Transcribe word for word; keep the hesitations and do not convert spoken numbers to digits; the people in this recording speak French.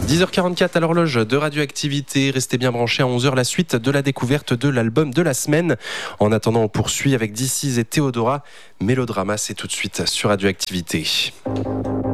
dix heures quarante-quatre à l'horloge de Radioactivité. Restez bien branchés à onze heures, la suite de la découverte de l'album de la semaine. En attendant, on poursuit avec D C et Théodora. Mélodrama, c'est tout de suite sur Radioactivité.